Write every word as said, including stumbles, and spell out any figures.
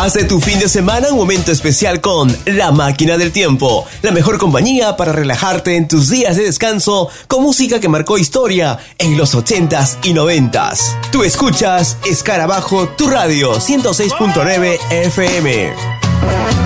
Haz de tu fin de semana un momento especial con La Máquina del Tiempo, la mejor compañía para relajarte en tus días de descanso con música que marcó historia en los ochentas y noventas. Tú escuchas Escarabajo, tu radio ciento seis punto nueve F M.